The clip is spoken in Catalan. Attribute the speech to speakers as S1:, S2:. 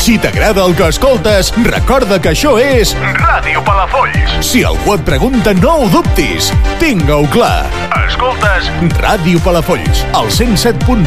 S1: Si t'agrada el que escoltes, recorda que això és Ràdio Palafolls. Si algú et pregunta, no ho dubtis. Tinga-ho clar. Escoltes Ràdio Palafolls, al 107.7